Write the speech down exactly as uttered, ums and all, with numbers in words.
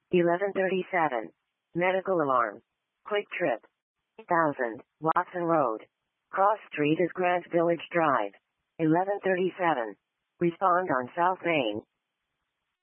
eleven thirty-seven. Medical alarm. Quick trip. eight thousand. Watson Road. Cross Street is Grant Village Drive. eleven thirty-seven. Respond on South Main.